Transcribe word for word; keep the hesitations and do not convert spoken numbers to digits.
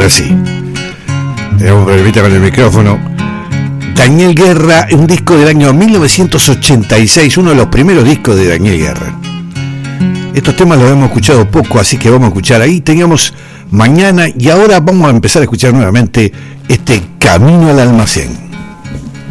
Ahora sí. Tenemos problemita con el micrófono. Daniel Guerra, un disco del año mil novecientos ochenta y seis, uno de los primeros discos de Daniel Guerra. Estos temas los hemos escuchado poco, así que vamos a escuchar ahí. Teníamos Mañana y ahora vamos a empezar a escuchar nuevamente este Camino al Almacén.